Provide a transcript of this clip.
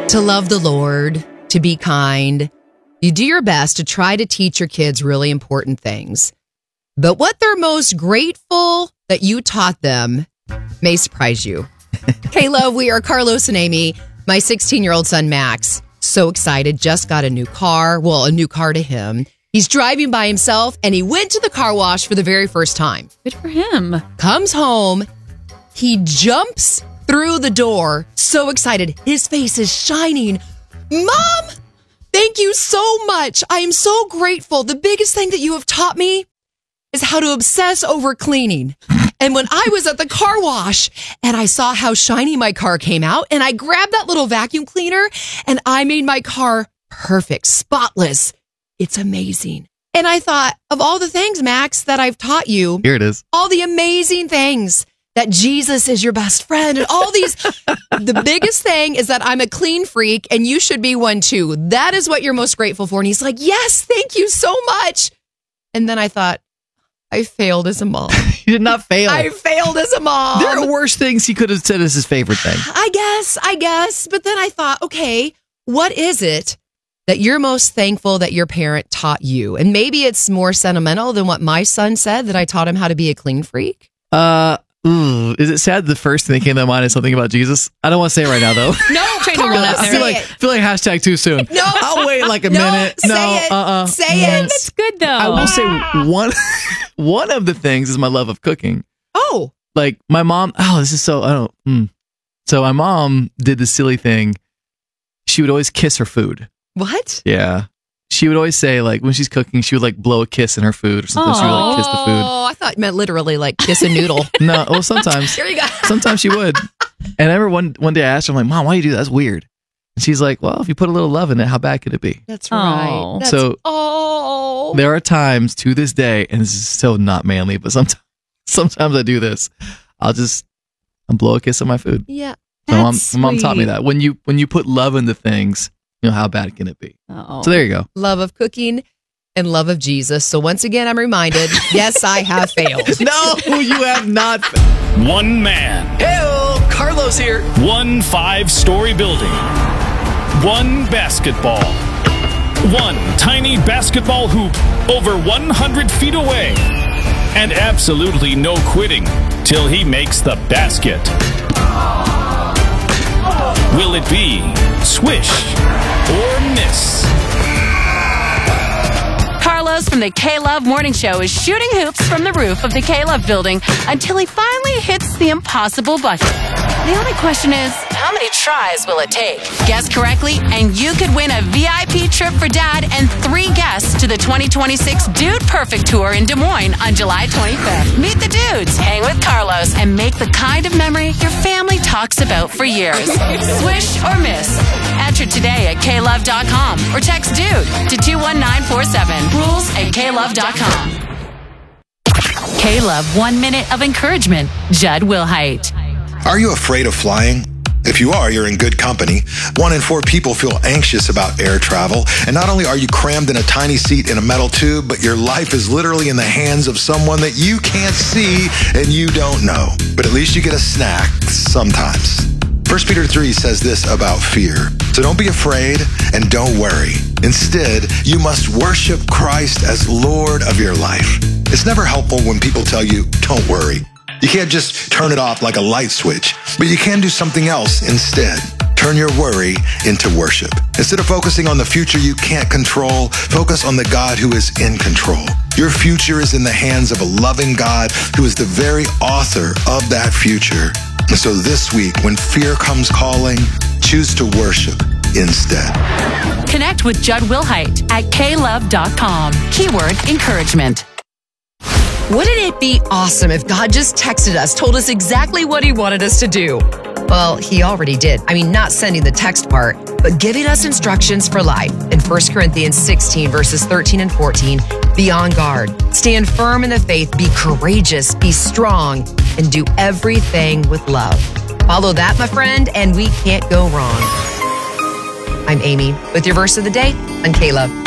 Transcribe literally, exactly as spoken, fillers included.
to love the Lord, to be kind. You do your best to try to teach your kids really important things. But what they're most grateful that you taught them may surprise you. Hey, love, we are Carlos and Amy. My sixteen-year-old son, Max, so excited, just got a new car. Well, a new car to him. He's driving by himself, and he went to the car wash for the very first time. Good for him. Comes home. He jumps through the door, so excited. His face is shining. Mom, thank you so much. I am so grateful. The biggest thing that you have taught me is how to obsess over cleaning. And when I was at the car wash and I saw how shiny my car came out, and I grabbed that little vacuum cleaner and I made my car perfect, spotless. It's amazing. And I thought, of all the things, Max, that I've taught you, here it is. All the amazing things that Jesus is your best friend and all these. The biggest thing is that I'm a clean freak and you should be one too. That is what you're most grateful for. And he's like, yes, thank you so much. And then I thought, I failed as a mom. You did not fail. I failed as a mom. There are worse things he could have said as his favorite thing. I guess, I guess. But then I thought, okay, what is it that you're most thankful that your parent taught you? And maybe it's more sentimental than what my son said, that I taught him how to be a clean freak. Uh, ooh, is it sad the first thing that came to mind is something about Jesus? I don't want to say it right now, though. No, Carlos, I feel like, feel like hashtag too soon. No. I'll wait like a No, minute. say no, it. uh-uh. Say Mm. it. That's good, though. I will say one, one of the things is my love of cooking. Oh. Like my mom, oh, this is so, I don't, mm. So my mom did this silly thing. She would always kiss her food. What? Yeah. She would always say, like, when she's cooking, she would, like, blow a kiss in her food or something. Aww. She would, like, kiss the food. Oh, I thought you meant literally, like, kiss a noodle. No, well, sometimes. Here you go. Sometimes she would. And I remember one, one day I asked her, I'm like, Mom, why do you do that? That's weird. And she's like, well, if you put a little love in it, how bad could it be? That's right. Oh. That's, So, oh. There are times to this day, and this is so not manly, but sometimes, sometimes I do this. I'll just I'll blow a kiss on my food. Yeah. My mom, That's my mom taught me sweet. that. When you when you put love into things, you know, how bad can it be? Oh. So there you go. Love of cooking and love of Jesus. So once again, I'm reminded, yes, I have failed. No, you have not. One man. Hey, Carlos here. One five-story building. One basketball. One tiny basketball hoop over one hundred feet away. And absolutely no quitting till he makes the basket. Will it be swish or miss? Carlos from the K-Love Morning Show is shooting hoops from the roof of the K-Love building until he finally hits the impossible bucket. The only question is, how many tries will it take? Guess correctly, and you could win a V I P trip for Dad and three guests to the twenty twenty-six Dude Perfect Tour in Des Moines on July twenty-fifth. Meet the dudes, hang with Carlos, and make the kind of memory your family talks about for years. Swish or miss? Enter today at K love dot com or text DUDE to two one nine four seven. Rules at K love dot com. K-Love, one minute of encouragement. Judd Wilhite. Are you afraid of flying? If you are, you're in good company. One in four people feel anxious about air travel. And not only are you crammed in a tiny seat in a metal tube, but your life is literally in the hands of someone that you can't see and you don't know. But at least you get a snack sometimes. First Peter three says this about fear. So don't be afraid and don't worry. Instead, you must worship Christ as Lord of your life. It's never helpful when people tell you, don't worry. You can't just turn it off like a light switch, but you can do something else instead. Turn your worry into worship. Instead of focusing on the future you can't control, focus on the God who is in control. Your future is in the hands of a loving God who is the very author of that future. And so this week, when fear comes calling, choose to worship instead. Connect with Judd Wilhite at K love dot com. Keyword encouragement. Wouldn't it be awesome if God just texted us, told us exactly what he wanted us to do? Well, he already did. I mean, not sending the text part, but giving us instructions for life. In First Corinthians sixteen, verses thirteen and fourteen, be on guard. Stand firm in the faith, be courageous, be strong, and do everything with love. Follow that, my friend, and we can't go wrong. I'm Amy with your verse of the day on K-Love.